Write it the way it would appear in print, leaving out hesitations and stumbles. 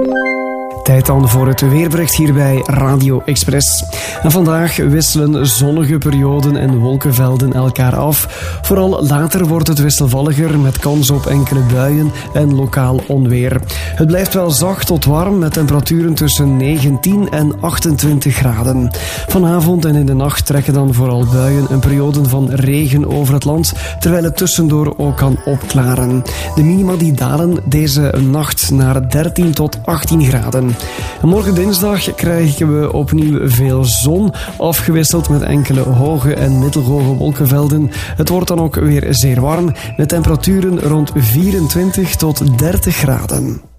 Tijd dan voor het weerbericht hier bij Radio Express. En vandaag wisselen zonnige perioden en wolkenvelden elkaar af. Vooral later wordt het wisselvalliger met kans op enkele buien en lokaal onweer. Het blijft wel zacht tot warm met temperaturen tussen 19 en 28 graden. Vanavond en in de nacht trekken dan vooral buien en perioden van regen over het land, terwijl het tussendoor ook kan opklaren. De minima die dalen deze nacht naar 13 tot 18 graden. En morgen dinsdag krijgen we opnieuw veel zon, afgewisseld met enkele hoge en middelhoge wolkenvelden. Het wordt dan ook weer zeer warm, met temperaturen rond 24 tot 30 graden.